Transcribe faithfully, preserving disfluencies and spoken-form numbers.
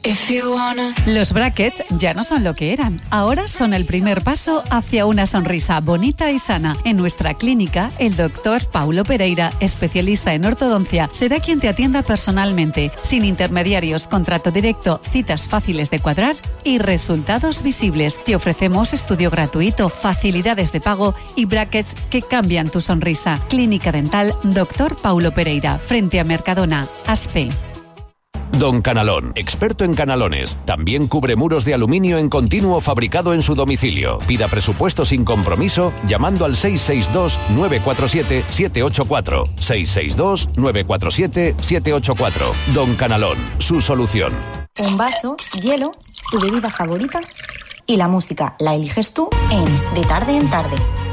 Los brackets ya no son lo que eran. Ahora son el primer paso hacia una sonrisa bonita y sana. En nuestra clínica, el doctor Paulo Pereira, especialista en ortodoncia, será quien te atienda personalmente, sin intermediarios, contrato directo, citas fáciles de cuadrar y resultados visibles. Te ofrecemos estudio gratuito, facilidades de pago y brackets que cambian tu sonrisa. Clínica Dental doctor Paulo Pereira, frente a Mercadona, Aspe. Don Canalón, experto en canalones. También cubre muros de aluminio en continuo fabricado en su domicilio. Pida presupuesto sin compromiso llamando al seis seis dos, nueve cuatro siete, siete ocho cuatro. seis seis dos, nueve cuatro siete, siete ocho cuatro. Don Canalón, su solución. Un vaso, hielo, tu bebida favorita y la música la eliges tú en De Tarde en Tarde.